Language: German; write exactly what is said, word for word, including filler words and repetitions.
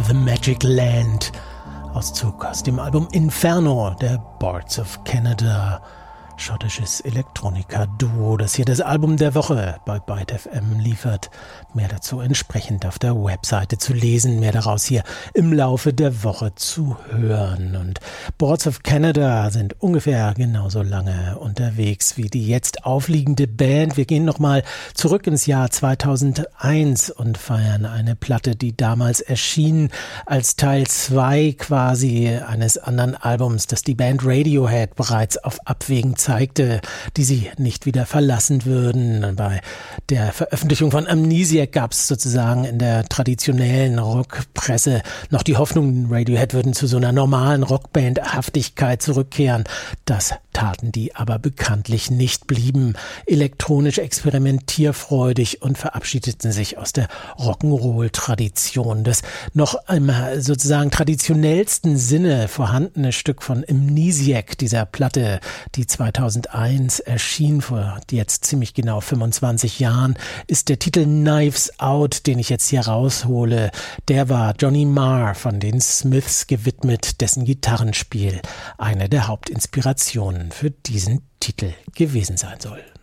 The Magic Land. Auszug aus dem Album Inferno der Boards of Canada. Schottisches Elektronika-Duo, das hier das Album der Woche bei Byte F M liefert. Mehr dazu entsprechend auf der Webseite zu lesen, mehr daraus hier im Laufe der Woche zu hören. Und Boards of Canada sind ungefähr genauso lange unterwegs wie die jetzt aufliegende Band. Wir gehen nochmal zurück ins Jahr zweitausendeins und feiern eine Platte, die damals erschien als Teil zwei quasi eines anderen Albums, das die Band Radiohead bereits auf Abwägen zeigte, die sie nicht wieder verlassen würden. Bei der Veröffentlichung von Amnesiac gab es sozusagen in der traditionellen Rockpresse noch die Hoffnung, Radiohead würden zu so einer normalen Rockband-Haftigkeit zurückkehren. Das taten die aber bekanntlich nicht, blieben elektronisch experimentierfreudig und verabschiedeten sich aus der Rock'n'Roll-Tradition. Das noch im sozusagen traditionellsten Sinne vorhandene Stück von Amnesiac, dieser Platte, die zweitausendeins erschien, vor jetzt ziemlich genau fünfundzwanzig Jahren, ist der Titel Knives Out, den ich jetzt hier raushole. Der war Johnny Marr von den Smiths gewidmet, dessen Gitarrenspiel eine der Hauptinspirationen für diesen Titel gewesen sein soll.